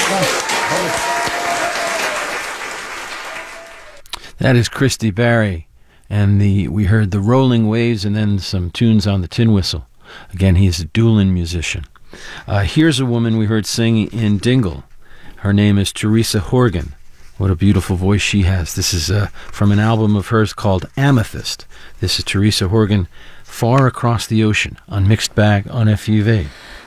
That is Christy Barry, and we heard the Rolling Waves and then some tunes on the tin whistle. Again, he's a Doolin musician. Here's a woman we heard sing in Dingle. Her name is Teresa Horgan. What a beautiful voice she has. This is from an album of hers called Amethyst. This is Teresa Horgan, Far Across the Ocean, on Mixed Bag on FUV.